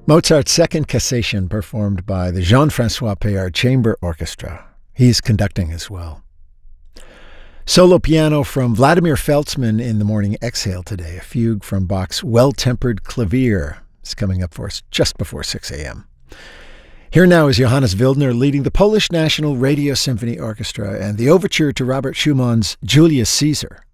Mozart's Second Cassation, performed by the Jean-Francois Payard Chamber Orchestra. He's conducting as well. Solo piano from Vladimir Feltzman in the Morning Exhale today. A fugue from Bach's Well-Tempered Clavier is coming up for us just before 6 a.m. Here now is Johannes Wildner leading the Polish National Radio Symphony Orchestra and the overture to Robert Schumann's Julius Caesar.